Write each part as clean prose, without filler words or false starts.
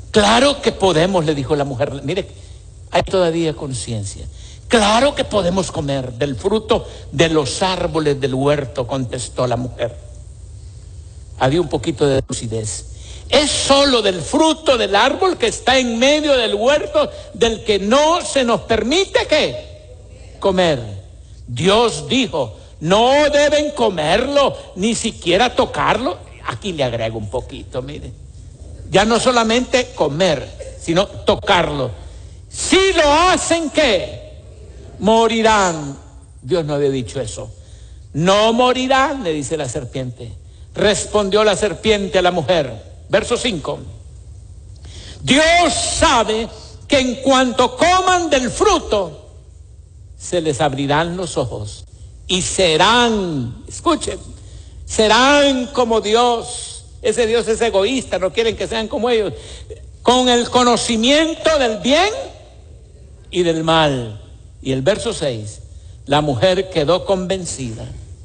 Claro que podemos, le dijo la mujer. Mire, hay todavía conciencia. Claro que podemos comer del fruto de los árboles del huerto, contestó la mujer. Había un poquito de lucidez. Es solo del fruto del árbol que está en medio del huerto del que no se nos permite ¿qué? Comer. Dios dijo, no deben comerlo, ni siquiera tocarlo. Aquí le agrego un poquito, mire. Ya no solamente comer, sino tocarlo. Si lo hacen, ¿qué? Morirán. Dios no había dicho eso. No morirán, le dice la serpiente. Respondió la serpiente a la mujer. Verso 5. Dios sabe que en cuanto coman del fruto, se les abrirán los ojos y serán, escuchen, serán como Dios. Ese Dios es egoísta, no quieren que sean como ellos. Con el conocimiento del bien y del mal. Y el verso 6, la mujer quedó convencida.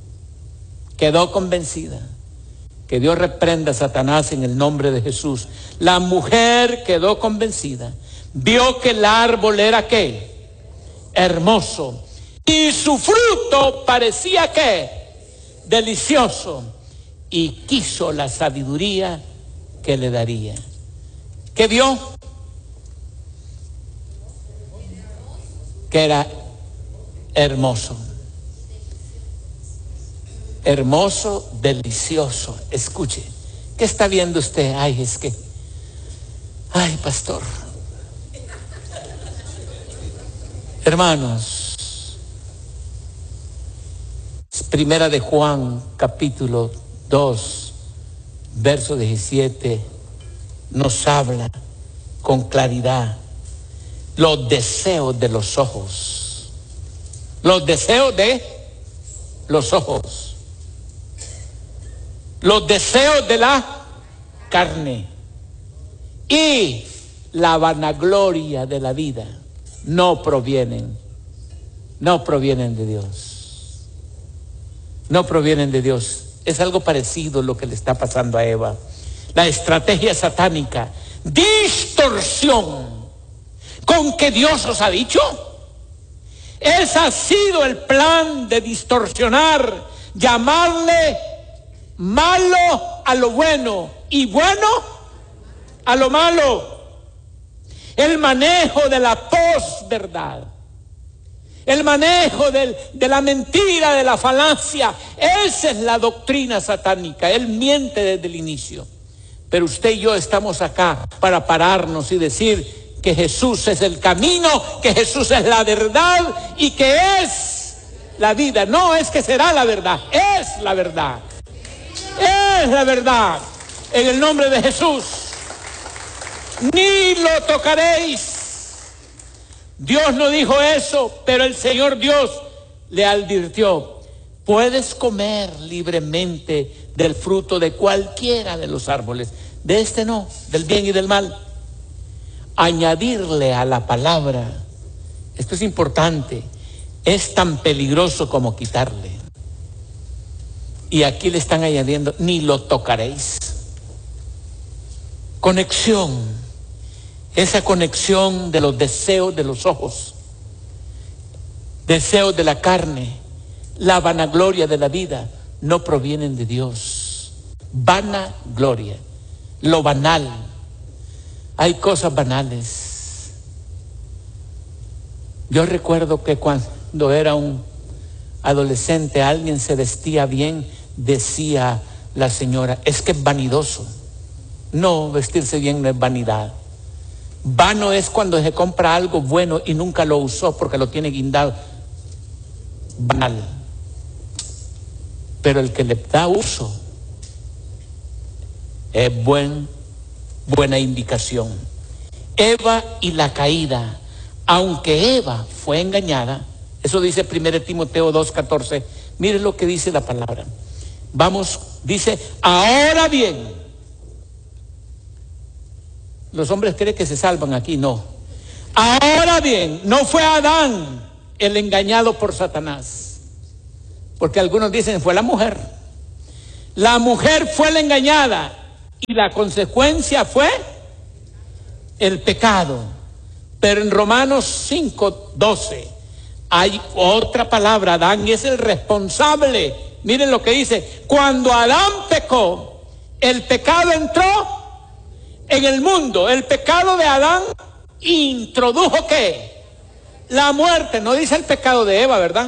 Que Dios reprenda a Satanás en el nombre de Jesús. La mujer quedó convencida. Vio que el árbol era ¿qué? Hermoso. Y su fruto parecía ¿qué? Delicioso. Y quiso la sabiduría que le daría. ¿Qué vio? Que era hermoso. Hermoso, delicioso. Escuche, ¿qué está viendo usted? Ay, pastor. Hermanos, Primera de Juan, capítulo 2, verso 17, nos habla con claridad los deseos de los ojos. Los deseos de los ojos. Los deseos de la carne y la vanagloria de la vida no provienen de Dios. No provienen de Dios. Es algo parecido lo que le está pasando a Eva. La estrategia satánica, distorsión, con que Dios os ha dicho. Ese ha sido el plan de distorsionar, llamarle malo a lo bueno y bueno a lo malo. El manejo de la posverdad, el manejo de la mentira, de la falacia. Esa es la doctrina satánica. Él miente desde el inicio. Pero usted y yo estamos acá para pararnos y decir que Jesús es el camino, que Jesús es la verdad y que es la vida. No es que será la verdad, es la verdad. Es la verdad. En el nombre de Jesús. Ni lo tocaréis. Dios no dijo eso, pero el Señor Dios le advirtió: puedes comer libremente del fruto de cualquiera de los árboles, de este no, del bien y del mal. Añadirle a la palabra, esto es importante, es tan peligroso como quitarle. Y aquí le están añadiendo: ni lo tocaréis. Conexión, esa conexión de los deseos de los ojos, deseos de la carne, la vanagloria de la vida, no provienen de Dios. Vanagloria, lo banal. Hay cosas banales. Yo recuerdo que cuando era un adolescente, alguien se vestía bien, decía la señora: es que es vanidoso. No, vestirse bien no es vanidad. Vano es cuando se compra algo bueno y nunca lo usó porque lo tiene guindado. Banal. Pero el que le da uso es buena indicación. Eva y la caída, aunque Eva fue engañada, eso dice 1 Timoteo 2:14. Mire lo que dice la palabra. Vamos, dice: ahora bien, los hombres creen que se salvan aquí, no. Ahora bien, no fue Adán el engañado por Satanás, porque algunos dicen fue la mujer. La mujer fue la engañada y la consecuencia fue el pecado. Pero en Romanos 5:12 hay otra palabra. Adán es el responsable. Miren lo que dice: cuando Adán pecó, el pecado entró en el mundo. El pecado de Adán introdujo ¿qué? La muerte. No dice el pecado de Eva, ¿verdad?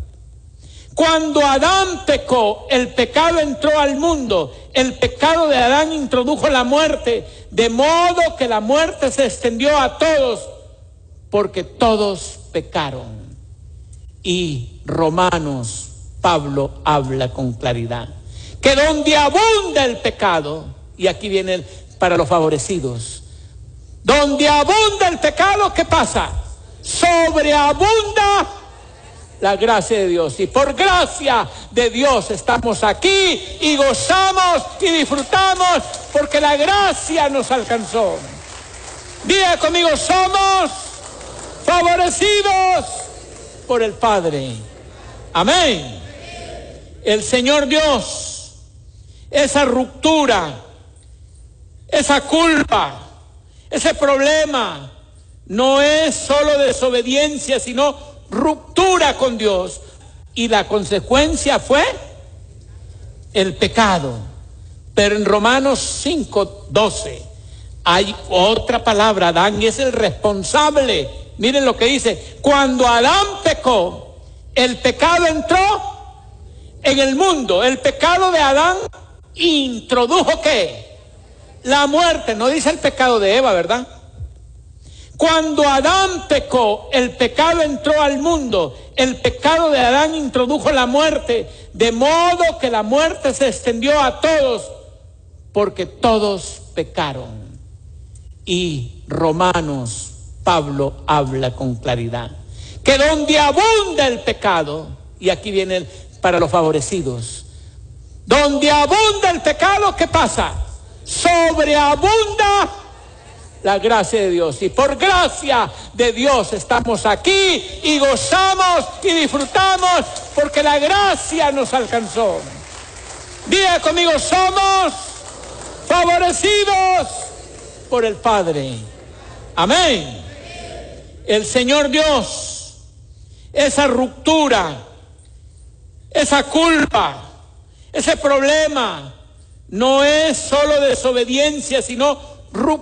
Cuando Adán pecó, el pecado entró al mundo. El pecado de Adán introdujo la muerte, de modo que la muerte se extendió a todos, porque todos pecaron. Y Romanos, Pablo habla con claridad, que donde abunda el pecado, y aquí viene para los favorecidos, donde abunda el pecado, ¿qué pasa? Sobreabunda la gracia de Dios. Y por gracia de Dios estamos aquí y gozamos y disfrutamos, porque la gracia nos alcanzó. Diga conmigo: somos favorecidos por el Padre. Amén. El Señor Dios, esa ruptura, esa culpa, ese problema, no es solo desobediencia, sino ruptura con Dios. Y la consecuencia fue el pecado. Pero en Romanos 5:12 hay otra palabra. Adán es el responsable. Miren lo que dice: cuando Adán pecó, el pecado entró en el mundo. El pecado de Adán introdujo ¿qué? La muerte. No dice el pecado de Eva, ¿verdad? Cuando Adán pecó, el pecado entró al mundo. El pecado de Adán introdujo la muerte, de modo que la muerte se extendió a todos, porque todos pecaron. Y Romanos, Pablo habla con claridad, que donde abunda el pecado, y aquí viene para los favorecidos, donde abunda el pecado, ¿qué pasa? Sobreabunda la gracia de Dios. Y por gracia de Dios estamos aquí y gozamos y disfrutamos, porque la gracia nos alcanzó. Diga conmigo: somos favorecidos por el Padre. Amén. El Señor Dios, esa ruptura, esa culpa, ese problema, no es solo desobediencia, sino ruptura